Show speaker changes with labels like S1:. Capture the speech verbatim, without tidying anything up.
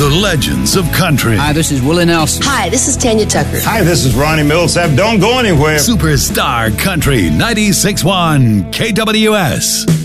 S1: The legends of country.
S2: Hi, this is Willie Nelson.
S3: Hi, this is Tanya Tucker.
S4: Hi, this is Ronnie Millsap. Don't go anywhere.
S1: Superstar Country ninety-six point one K W S.